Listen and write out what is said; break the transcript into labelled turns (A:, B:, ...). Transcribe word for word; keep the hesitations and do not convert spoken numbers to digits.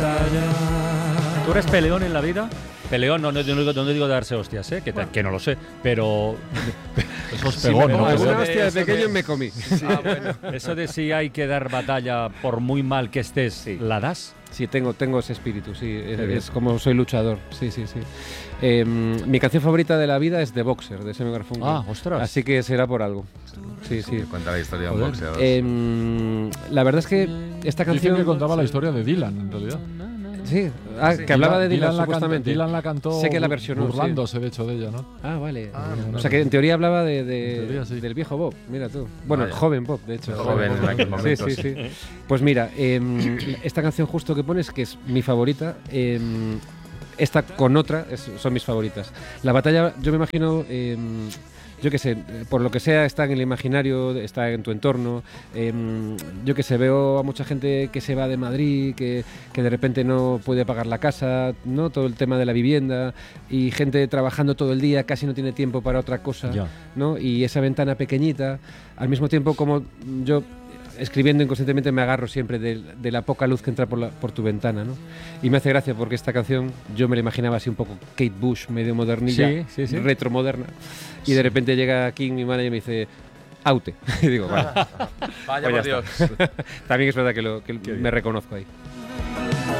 A: batalla.
B: ¿Tú eres peleón en la vida? Peleón, no, no, no, no, no digo darse hostias, ¿eh? que, que no lo sé, pero...
A: Esos pegones,
C: sí,
A: ¿no?
C: Alguna
A: De,
C: hostia de pequeño de... me comí.
B: Sí. Ah, bueno. Eso de si hay que dar batalla por muy mal que estés, sí. ¿La das?
C: Sí, tengo, tengo ese espíritu, sí, es, es como soy luchador, sí, sí, sí. Eh, mi canción favorita de la vida es The Boxer, de Simon Garfunkel.
B: Ah, ostras.
C: Así que será por algo. Sí, sí.
D: Cuenta la historia de un boxeador.
C: Eh, la verdad es que esta canción...
A: Dicen que contaba la historia de Dylan, en realidad.
C: Sí, ah, sí. que hablaba de Dylan,
A: Dylan
C: supuestamente.
A: La Dylan la cantó
C: sé que la versionó,
A: burlándose,
C: sí.
A: de hecho, de ella, ¿no?
C: Ah, vale.
A: Ah,
C: o sea, que en teoría hablaba de, de,
A: teoría, sí.
C: del viejo Bob, mira tú. Bueno, el joven Bob, de hecho.
D: El joven en aquel momento.
C: Sí, sí, sí. Pues mira, eh, esta canción justo que pones, que es mi favorita, eh, esta con otra es, son mis favoritas. La batalla, yo me imagino... Eh, yo qué sé, por lo que sea, está en el imaginario, está en tu entorno. Eh, yo qué sé, veo a mucha gente que se va de Madrid, que, que de repente no puede pagar la casa, ¿no? Todo el tema de la vivienda, y gente trabajando todo el día, casi no tiene tiempo para otra cosa,
B: ya.
C: ¿no? Y esa ventana pequeñita, al mismo tiempo como yo... escribiendo inconscientemente me agarro siempre de, de la poca luz que entra por, la, por tu ventana, ¿no? Y me hace gracia porque esta canción yo me la imaginaba así un poco Kate Bush, medio modernilla,
B: sí, sí, sí.
C: retromoderna, y de repente llega King, mi manager, y me dice Aute. Y digo, bueno,
D: vaya por Dios.
C: También es verdad que, lo, que me reconozco ahí.